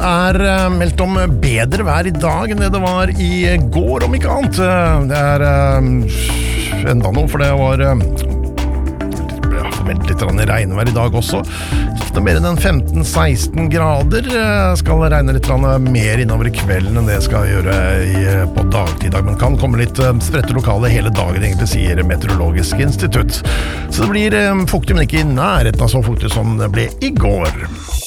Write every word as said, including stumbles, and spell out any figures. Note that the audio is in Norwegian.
er uh, meldt om bedre vær i dag enn det det var i går, om ikke annet. Det er uh, enda noe, for det var uh, forventet litt regnvær i dag også. Ikke noe mer enn femten til seksten grader. Skal regne litt mer innover i kvelden enn det skal gjøre i, på dagtid i dag, men kan komme litt spredte lokale hele dagen, egentlig, sier Meteorologisk institutt. Så det blir fuktig, men ikke i nærheten av så fuktig som det ble i går.